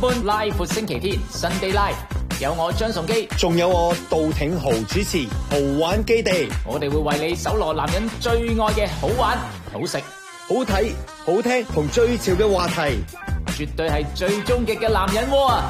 半 live 闊星期天 Sunday Live， 有我張崇基， 仲有我杜挺豪主持豪玩基地， 我哋會為你搜羅男人最愛嘅好玩、好食、 好睇、好聽同最潮嘅話題， 絕對係最終極嘅男人窩啊！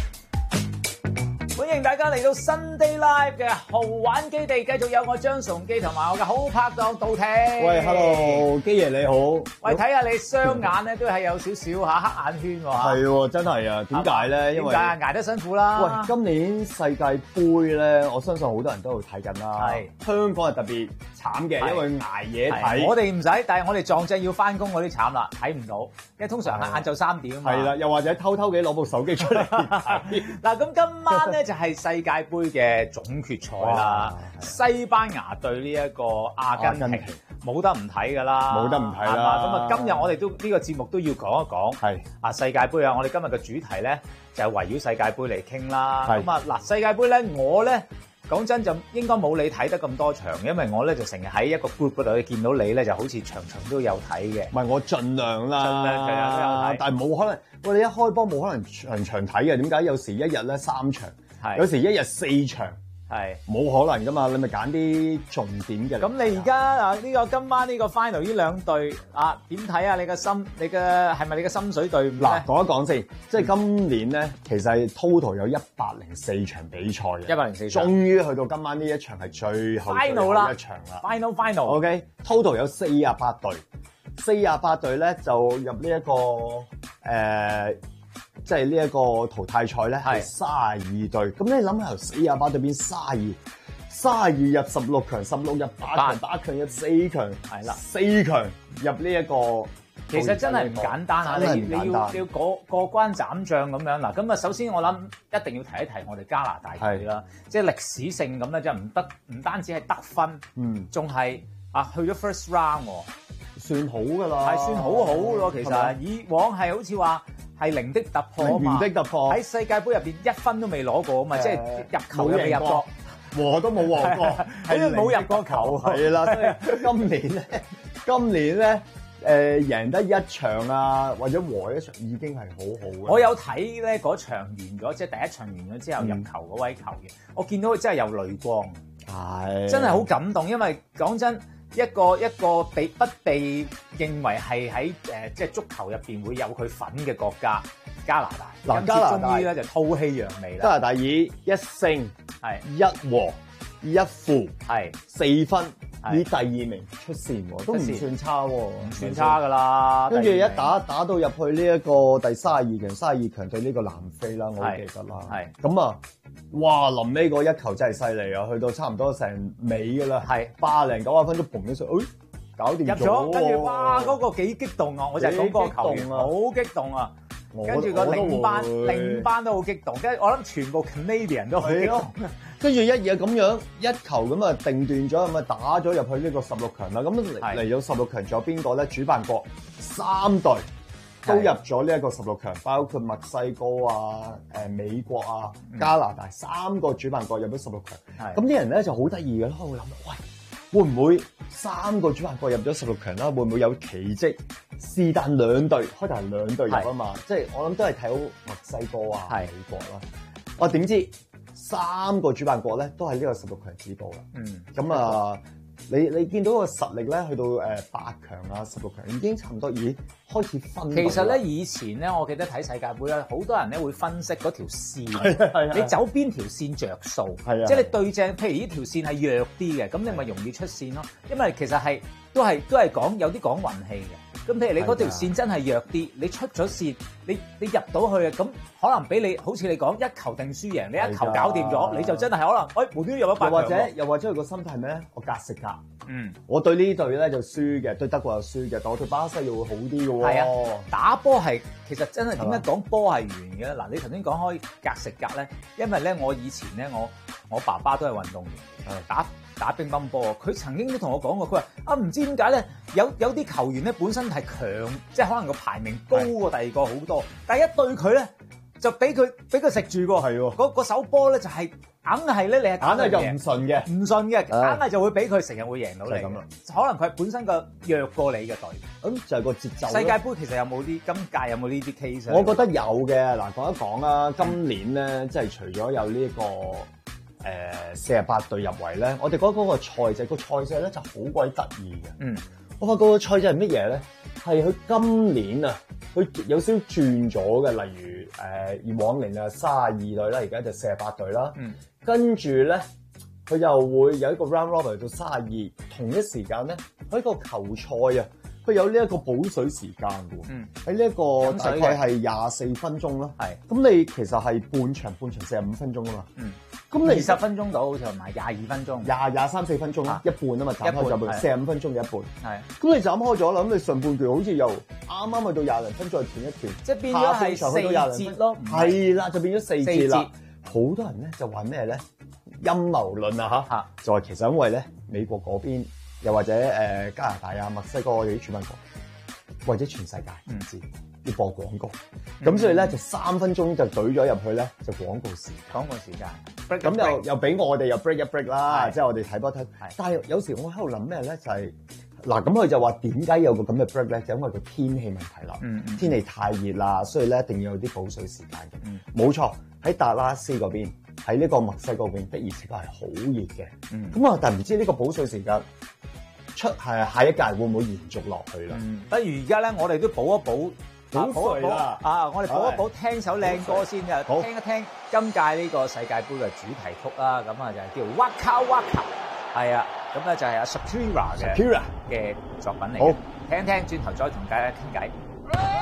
歡迎大家嚟到 Sunday Live 嘅豪玩基地，繼續有我張崇基同埋我嘅好拍檔杜挺。 喂 ，Hello， 基爺你好。 喂，睇下你雙眼咧都係有少少嚇黑眼圈喎。 係喎，真係啊！點解咧？因為捱得辛苦啦。 喂，今年世界盃咧，我相信好多人都喺度睇緊啦。係香港係特別慘嘅，因為捱夜睇。 我哋唔使，但係我哋撞正要翻工嗰啲慘啦，睇唔到，因為通常係晏晝3點啊嘛。係啦，又或者偷偷地攞部手機出嚟睇。 嗱，咁今晚咧就係世界盃嘅總決賽啦，西班牙對呢一個阿根廷，冇得唔睇㗎啦， 冇得唔睇啦。 咁啊，今日我哋都呢個節目都要講一講，係啊世界盃啊！我哋今日嘅主題咧就係圍繞世界盃嚟傾啦。咁啊嗱，世界盃咧我咧講真就應該冇你睇得咁多場，因為我咧就成日喺一個 group 嗰度見到你咧就好似場場都有睇嘅。 唔係我盡量啦， 盡量都有睇， 但係冇可能，我哋一開波冇可能場場睇嘅。點解？有時一日咧3場。有時一日4場，係冇可能噶嘛？你咪揀啲重點嘅。咁你而家啊呢個今晚呢個 final 呢兩隊啊點睇啊？你嘅心，你嘅係咪你嘅心水隊伍咧？ 嗱，講一講先，即係今年咧，其實 total 有104場比賽嘅 ，104場， 終於去到今晚呢一場係最後 final 一場啦。 final。 OK，total 有48隊，48隊咧就入呢一個即係呢一個淘汰賽咧，係32隊。咁你諗下，由48隊變32入16強，16入8強，8強入4強，係啦，4強入呢一個。 其實真係唔簡單啊！你要過關斬將咁樣嗱。咁啊，首先我諗一定要提一提我哋加拿大隊啦，即係歷史性咁咧，即係唔單止係得分，仲係去咗 first round 算好㗎啦， 係算好咯。其實以往係好似話。係零的突破啊嘛！ 零的突破喺世界盃入邊1分都未攞過啊嘛，即係入球又未入過， 和都冇和過， 係冇入過球。係啦，所以今年咧贏得一場啊，或者和一場已經係好好嘅。 我有睇咧嗰場完咗，即係第一場完咗之後入球嗰位球員，我見到佢真係有淚光，係真係好感動，因為講真。一個不被認為係喺即係足球入邊會有佢份嘅國家加拿大，今次終於咧就吐氣揚眉啦。 加拿大以1勝係1和1負係4分，以第2名出線喎，都唔算差喎， 唔算差㗎啦。 跟住一打到入去呢一個第32強對呢個南非啦，我記得啦。係咁啊！哇！臨尾嗰一球真係犀利啊，去到差唔多成尾㗎啦，係80、90分都砰咗上，搞掂咗。入咗，跟住哇！嗰個幾激動啊！我就係講嗰個球員好激動啊！跟住個領班都好激動，跟住我諗全部 Canadian 都好激動。跟住一嘢咁樣一球咁啊定斷咗，咁啊打咗入去呢個16強啦。咁嚟到16強仲有邊個咧？主辦國3隊。都入咗呢一個16強，包括墨西哥啊、美國啊、加拿大3個主辦國入咗16強。咁啲人咧就好得意嘅，我會諗，喂，會唔會3個主辦國入咗16強啦？會唔會有奇蹟？是但2隊，開頭係2隊入啊嘛，即係我諗都係睇好墨西哥啊、美國啦。我點知3個主辦國咧都係呢個16強止步啦。咁啊。你見到個實力咧，去到8強啊、16強已經差唔多，已經開始分。其實咧，以前咧，我記得睇世界盃咧，好多人咧會分析嗰條線，你走邊條線着數，即係你對正。譬如呢條線係弱啲嘅，咁你咪容易出線咯。因為其實係都係講有啲講運氣嘅。咁譬如你嗰條線真係弱啲，你出咗線，你入到去啊，咁可能俾你好似你講一球定輸贏，你一球搞掂咗，你就真係可能，無端端入咗8強。又或者佢個心態係咩咧？我格食格。我對呢隊咧就輸嘅，對德國又輸嘅，但我對巴西又會好啲嘅喎。係啊，打波係其實真係點解講波係圓嘅？嗱，你頭先講開格食格咧，因為咧我以前咧我爸爸都係運動員，打乒乓波，佢曾經都同我講過，佢話唔知點解咧，有啲球員咧本身係強，即係可能個排名高過第二個好多，但係一對佢咧就俾佢食住喎。 係喎， 嗰手波咧就係硬係咧，你係硬係就唔順嘅， 唔順嘅，硬係就會俾佢成日會贏到你。 咁啦， 可能佢本身個弱過你嘅隊。 咁就係個節奏。 世界盃其實有冇啲今屆有冇呢啲 case？ 我覺得有嘅。嗱，講一講啦，今年咧即係除咗有呢個48隊入圍咧，我哋講嗰個賽制，個賽制咧就好鬼得意嘅。我發覺個賽制係乜嘢咧？係佢今年啊，佢有少少轉咗嘅。例如以往年啊32隊啦，而家就48隊啦。跟住咧，佢又會有一個 round robin 到32，同一時間咧，喺個球賽啊，佢有呢一個補水時間嘅。喺呢一個大概係24分鐘啦。係。咁你其實係半場45分鐘啊嘛。咁你 20分鐘到好似係咪22分鐘 23、4分鐘啦，一半啊嘛，斬開就45分鐘嘅一半。係。咁你斬開咗啦，咁你上半段好似又啱啱去到20零分再斷一斷， 即係變咗係4節咯。 係啦，就變咗4節啦。好多人咧就話咩咧？陰謀論啊嚇，就話其實因為咧美國嗰邊又或者加拿大啊、墨西哥嗰啲主辦國，或者全世界唔知要播廣告，咁所以咧就3分鐘就懟咗入去咧就廣告時間，咁又俾我哋又 break 一 break 啦，即係我哋睇波睇。但係有時我喺度諗咩咧，就係嗱咁佢就話點解有個咁嘅 break 咧？就因為個天氣問題啦，天氣太熱啦，所以咧一定要有啲補水時間嘅。冇錯，喺達拉斯嗰邊，喺呢個墨西哥嗰邊的而且確係好熱嘅。咁啊，但係唔知呢個補水時間下一屆會唔會延續落去啦？ 不如而家咧，我哋都補一補。 補啦！ 我哋補一補，聽首靚歌先嘅，聽一聽今屆呢個世界盃嘅主題曲啦。咁啊就係叫 Waka Waka， 係啊，咁咧就係阿 Shakira 嘅作品嚟嘅。好，聽一聽，轉頭再同大家傾偈。